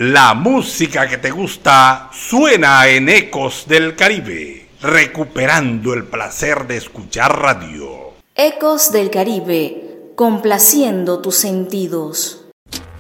La música que te gusta suena en Ecos del Caribe, recuperando el placer de escuchar radio. Ecos del Caribe, complaciendo tus sentidos.